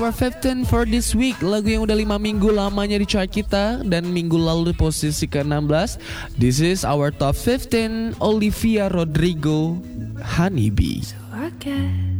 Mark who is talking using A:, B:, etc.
A: Our 15 for this week, lagu yang udah 5 minggu lamanya di chart kita dan minggu lalu di posisi ke-16. This is our top 15, Olivia Rodrigo, Honeybee.
B: So I guess